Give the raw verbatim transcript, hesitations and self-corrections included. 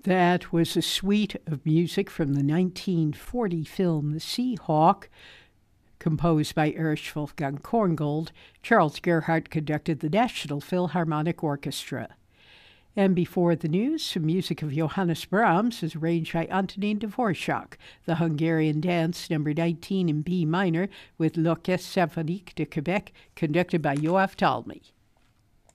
That was a suite of music from the nineteen forty film The Sea Hawk, composed by Erich Wolfgang Korngold. Charles Gerhardt conducted the National Philharmonic Orchestra. And before the news, some music of Johannes Brahms is arranged by Antonin Dvorak, the Hungarian Dance number nineteen in B minor with L'Orchestre Symphonique de Quebec, conducted by Yoav Talmy.